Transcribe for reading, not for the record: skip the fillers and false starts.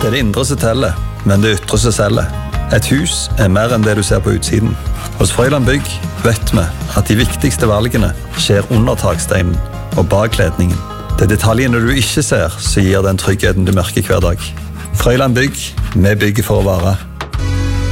Det er det indre som teller, men det ytre som selger. Et hus er mer enn det du ser på utsiden. Hos Frøyland Bygg vet vi at de viktigste valgene skjer under taksteinen og bak kledningen. Det er detaljene du ikke ser som gir den tryggheten du merker hver dag. Frøyland Bygg, vi bygger for å vare.